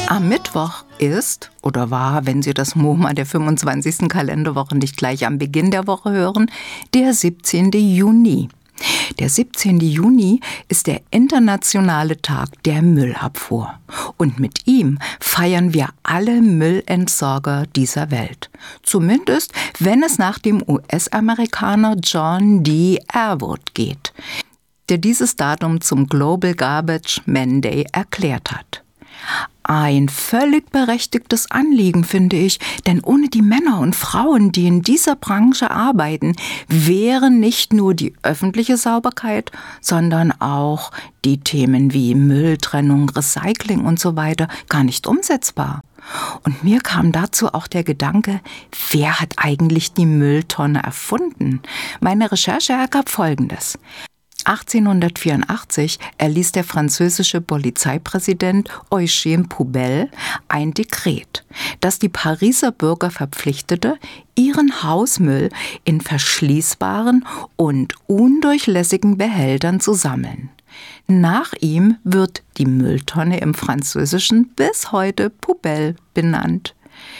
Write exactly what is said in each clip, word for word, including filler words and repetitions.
Am Mittwoch ist oder war, wenn Sie das MoMA der fünfundzwanzigsten Kalenderwoche nicht gleich am Beginn der Woche hören, der siebzehnten Juni. Der siebzehnten Juni ist der internationale Tag der Müllabfuhr. Und mit ihm feiern wir alle Müllentsorger dieser Welt. Zumindest, wenn es nach dem U S-Amerikaner John D. Elwood geht, der dieses Datum zum Global Garbage Man Day erklärt hat. Ein völlig berechtigtes Anliegen, finde ich, denn ohne die Männer und Frauen, die in dieser Branche arbeiten, wäre nicht nur die öffentliche Sauberkeit, sondern auch die Themen wie Mülltrennung, Recycling und so weiter gar nicht umsetzbar. Und mir kam dazu auch der Gedanke, wer hat eigentlich die Mülltonne erfunden? Meine Recherche ergab Folgendes. achtzehnhundertvierundachtzig erließ der französische Polizeipräsident Eugène Poubelle ein Dekret, das die Pariser Bürger verpflichtete, ihren Hausmüll in verschließbaren und undurchlässigen Behältern zu sammeln. Nach ihm wird die Mülltonne im Französischen bis heute Poubelle benannt.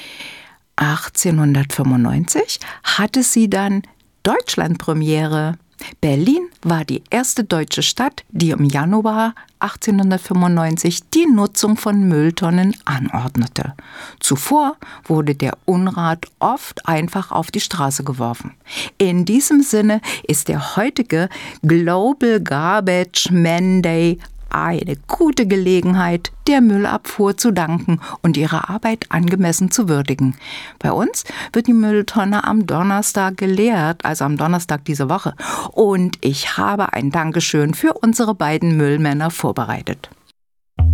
achtzehnhundertfünfundneunzig hatte sie dann Deutschlandpremiere. Berlin war die erste deutsche Stadt, die im Januar achtzehnhundertfünfundneunzig die Nutzung von Mülltonnen anordnete. Zuvor wurde der Unrat oft einfach auf die Straße geworfen. In diesem Sinne ist der heutige Global Garbage Man Day eine gute Gelegenheit, der Müllabfuhr zu danken und ihre Arbeit angemessen zu würdigen. Bei uns wird die Mülltonne am Donnerstag geleert, also am Donnerstag dieser Woche. Und ich habe ein Dankeschön für unsere beiden Müllmänner vorbereitet.